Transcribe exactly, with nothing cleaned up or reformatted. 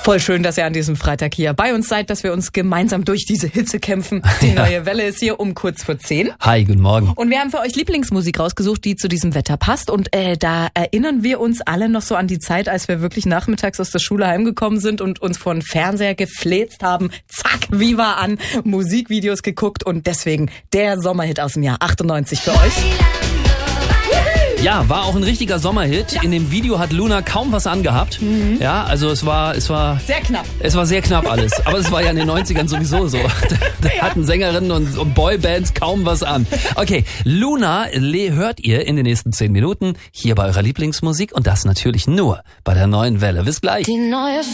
Voll schön, dass ihr an diesem Freitag hier bei uns seid, dass wir uns gemeinsam durch diese Hitze kämpfen. Die ja. neue Welle ist hier um kurz vor zehn. Hi, guten Morgen. Und wir haben für euch Lieblingsmusik rausgesucht, die zu diesem Wetter passt. Und äh, da erinnern wir uns alle noch so an die Zeit, als wir wirklich nachmittags aus der Schule heimgekommen sind und uns vor den Fernseher gefläzt haben. Zack, Viva an, Musikvideos geguckt. Und deswegen der Sommerhit aus dem Jahr achtundneunzig für euch. Ja, war auch ein richtiger Sommerhit. Ja. In dem Video hat Luna kaum was angehabt. Mhm. Ja, also es war, es war... Sehr knapp. Es war sehr knapp alles. Aber es war ja in den neunzigern sowieso so. Da ja. hatten Sängerinnen und, und Boybands kaum was an. Okay, Luna hört ihr in den nächsten zehn Minuten hier bei eurer Lieblingsmusik. Und das natürlich nur bei der neuen Welle. Bis gleich. Die neue